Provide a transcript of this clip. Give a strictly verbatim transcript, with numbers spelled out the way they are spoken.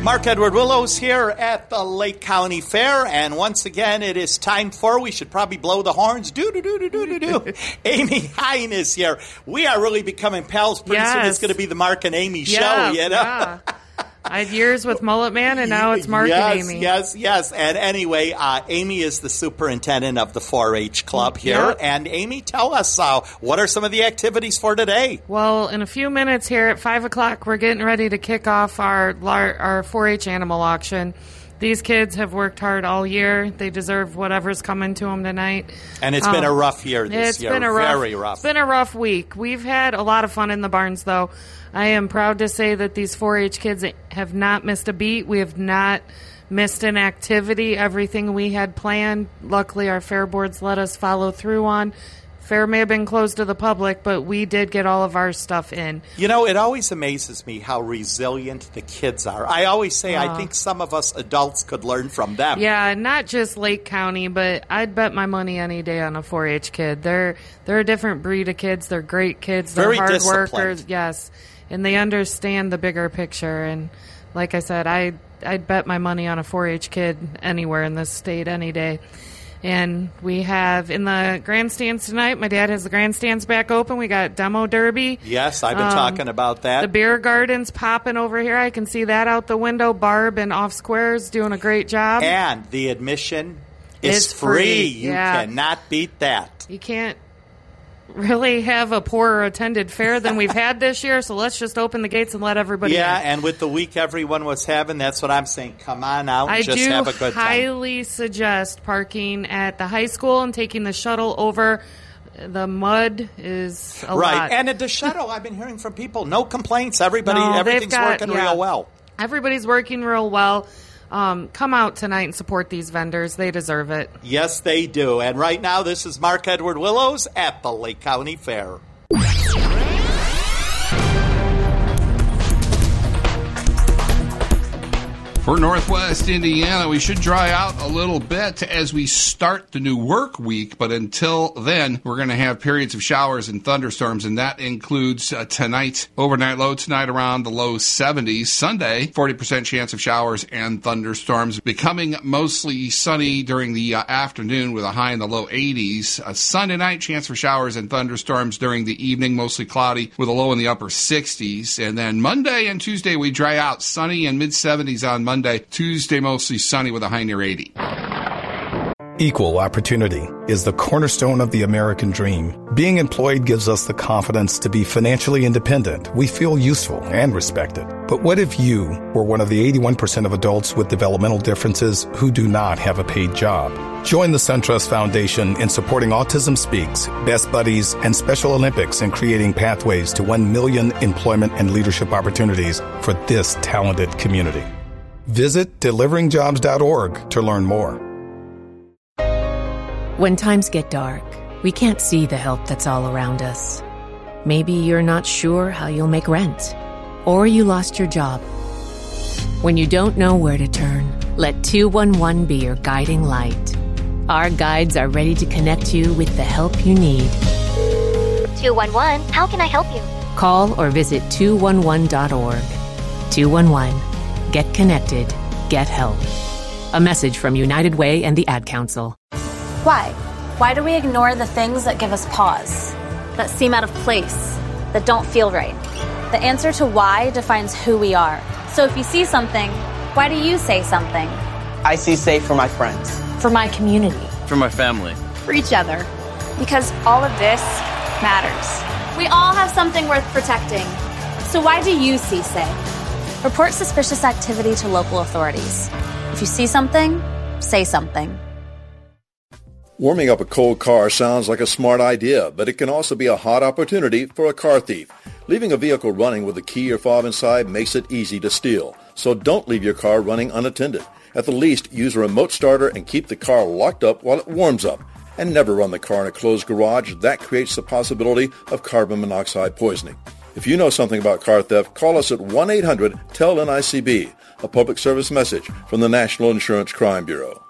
Mark Edward Willows here at the Lake County Fair, and once again, it is time for, we should probably blow the horns, do-do-do-do-do-do-do. Amy Hine is here. We are really becoming pals. Pretty yes. soon it's going to be the Mark and Amy show, yeah, you know? Yeah. I had years with Mullet Man, and now it's Mark yes, and Amy. Yes, yes, And anyway, uh, Amy is the superintendent of the four H Club here. Yep. And Amy, tell us, uh, what are some of the activities for today? Well, in a few minutes here at five o'clock, we're getting ready to kick off our our four H animal auction. These kids have worked hard all year. They deserve whatever's coming to them tonight. And it's um, been a rough year this it's year. Been a rough, Very rough. It's been a rough week. We've had a lot of fun in the barns, though. I am proud to say that these four H kids have not missed a beat. We have not missed an activity. Everything we had planned, luckily our fair boards let us follow through on. Fair may have been closed to the public, but we did get all of our stuff in. You know, it always amazes me how resilient the kids are. I always say uh, I think some of us adults could learn from them. Yeah, not just Lake County, but I'd bet my money any day on a four H kid. They're they're a different breed of kids. They're great kids. They're Very hard disciplined. workers. Yes, and they understand the bigger picture. And like I said, I I'd bet my money on a four H kid anywhere in this state any day. And we have in the grandstands tonight, my dad has the grandstands back open. We got demo derby. Yes, I've been um, talking about that. The beer garden's popping over here. I can see that out the window. Barb and Off Squares doing a great job. And the admission is it's free. free. You yeah. cannot beat that. You can't really have a poorer attended fair than we've had this year, so let's just open the gates and let everybody yeah, in. And with the week everyone was having, that's what I'm saying. Come on out and I just do have a good time. I highly suggest parking at the high school and taking the shuttle over. The mud is a right. lot. And at the shuttle, I've been hearing from people, no complaints. Everybody, no, everything's got, working yeah. real well. Everybody's working real well. Um, come out tonight and support these vendors. They deserve it. Yes, they do. And right now, this is Mark Edward Willows at the Lake County Fair. For Northwest Indiana, we should dry out a little bit as we start the new work week, but until then, we're going to have periods of showers and thunderstorms, and that includes uh, tonight, overnight low tonight around the low seventies. Sunday, forty percent chance of showers and thunderstorms, becoming mostly sunny during the uh, afternoon with a high in the low eighties. Uh, Sunday night, chance for showers and thunderstorms during the evening, mostly cloudy with a low in the upper sixties. And then Monday and Tuesday, we dry out, sunny and mid seventies on Monday. Monday, Tuesday mostly sunny with a high near eighty. Equal opportunity is the cornerstone of the American dream. Being employed gives us the confidence to be financially independent. We feel useful and respected. But what if you were one of the eighty-one percent of adults with developmental differences who do not have a paid job? Join the SunTrust Foundation in supporting Autism Speaks, Best Buddies, and Special Olympics in creating pathways to one million employment and leadership opportunities for this talented community. Visit delivering jobs dot org to learn more. When times get dark, we can't see the help that's all around us. Maybe you're not sure how you'll make rent, or you lost your job. When you don't know where to turn, let two one one be your guiding light. Our guides are ready to connect you with the help you need. two one one, how can I help you? Call or visit two one one dot org. two one one. Get connected. Get help. A message from United Way and the Ad Council. Why? Why do we ignore the things that give us pause, that seem out of place, that don't feel right? The answer to why defines who we are. So if you see something, why do you say something? I see safe for my friends. For my community. For my family. For each other. Because all of this matters. We all have something worth protecting. So why do you see safe? Report suspicious activity to local authorities. If you see something, say something. Warming up a cold car sounds like a smart idea, but it can also be a hot opportunity for a car thief. Leaving a vehicle running with a key or fob inside makes it easy to steal. So don't leave your car running unattended. At the least, use a remote starter and keep the car locked up while it warms up. And never run the car in a closed garage. That creates the possibility of carbon monoxide poisoning. If you know something about car theft, call us at one eight hundred T E L N I C B, a public service message from the National Insurance Crime Bureau.